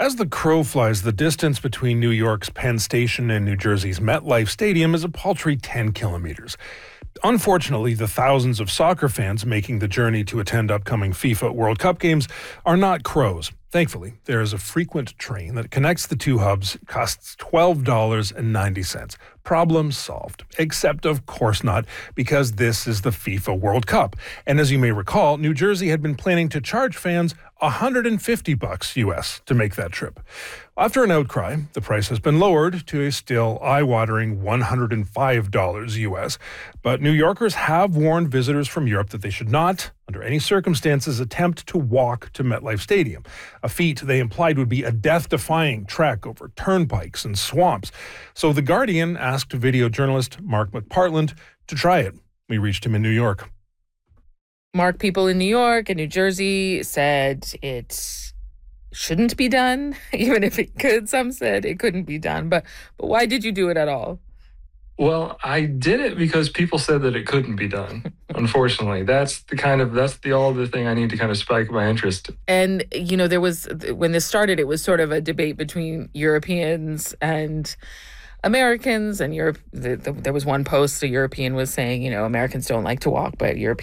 As the crow flies, the distance between New York's Penn Station and New Jersey's MetLife Stadium is a paltry 10 kilometers. Unfortunately, the thousands of soccer fans making the journey to attend upcoming FIFA World Cup games are not crows. Thankfully, there is a frequent train that connects the two hubs. It costs $12.90. Problem solved. Except, of course not, because this is the FIFA World Cup. And as you may recall, New Jersey had been planning to charge fans $150 US to make that trip. After an outcry, the price has been lowered to a still eye-watering $105 US. But New Yorkers have warned visitors from Europe that they should not, under any circumstances, attempt to walk to MetLife Stadium, a feat they implied would be a death-defying trek over turnpikes and swamps. So The Guardian asked video journalist Mark McPartland to try it. We reached him in New York. Mark, people in New York and New Jersey said it shouldn't be done, even if it could. Some said it couldn't be done. But why did you do it at all? Well, I did it because people said that it couldn't be done. Unfortunately, that's the thing I need to kind of spike my interest. And, there was, when this started, it was sort of a debate between Europeans and Americans. And there was one post a European was saying, Americans don't like to walk, but Europeans